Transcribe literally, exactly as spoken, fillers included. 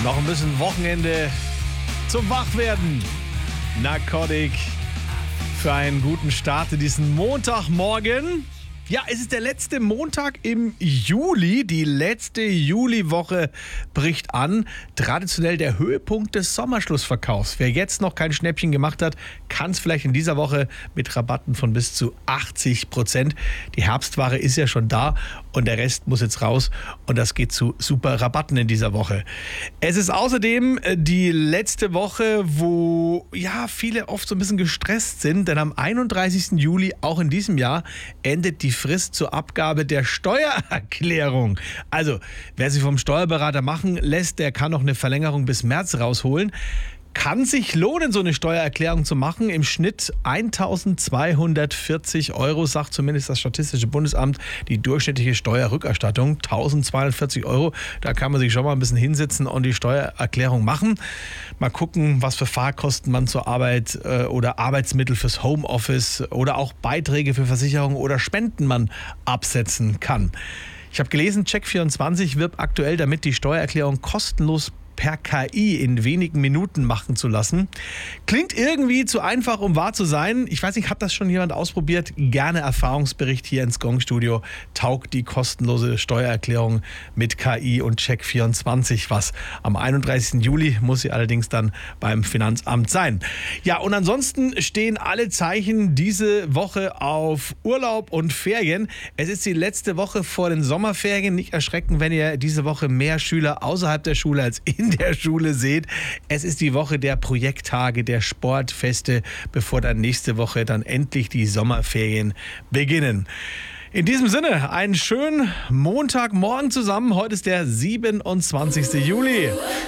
Noch ein bisschen Wochenende zum Wachwerden. Narcotic für einen guten Start in diesen Montagmorgen. Ja, es ist der letzte Montag im Juli. Die letzte Juliwoche bricht an. Traditionell der Höhepunkt des Sommerschlussverkaufs. Wer jetzt noch kein Schnäppchen gemacht hat, kann es vielleicht in dieser Woche mit Rabatten von bis zu achtzig Prozent. Die Herbstware ist ja schon da und der Rest muss jetzt raus. Und das geht zu super Rabatten in dieser Woche. Es ist außerdem die letzte Woche, wo ja viele oft so ein bisschen gestresst sind. Denn am einunddreißigsten Juli, auch in diesem Jahr, endet die Frist zur Abgabe der Steuererklärung. Also, wer sie vom Steuerberater machen lässt, der kann noch eine Verlängerung bis März rausholen. Kann sich lohnen, so eine Steuererklärung zu machen. Im Schnitt eintausendzweihundertvierzig Euro, sagt zumindest das Statistische Bundesamt, die durchschnittliche Steuerrückerstattung. eintausendzweihundertvierzig Euro, da kann man sich schon mal ein bisschen hinsetzen und die Steuererklärung machen. Mal gucken, was für Fahrkosten man zur Arbeit äh, oder Arbeitsmittel fürs Homeoffice oder auch Beiträge für Versicherungen oder Spenden man absetzen kann. Ich habe gelesen, Check vierundzwanzig wirbt aktuell damit, die Steuererklärung kostenlos per K I in wenigen Minuten machen zu lassen. Klingt irgendwie zu einfach, um wahr zu sein. Ich weiß nicht, hat das schon jemand ausprobiert? Gerne Erfahrungsbericht hier ins Gong-Studio. Taugt die kostenlose Steuererklärung mit K I und Check vierundzwanzig was? Am einunddreißigsten Juli muss sie allerdings dann beim Finanzamt sein. Ja, und ansonsten stehen alle Zeichen diese Woche auf Urlaub und Ferien. Es ist die letzte Woche vor den Sommerferien. Nicht erschrecken, wenn ihr diese Woche mehr Schüler außerhalb der Schule als in der Schule seht. Es ist die Woche der Projekttage, der Sportfeste, bevor dann nächste Woche dann endlich die Sommerferien beginnen. In diesem Sinne, einen schönen Montagmorgen zusammen. Heute ist der siebenundzwanzigste Juli.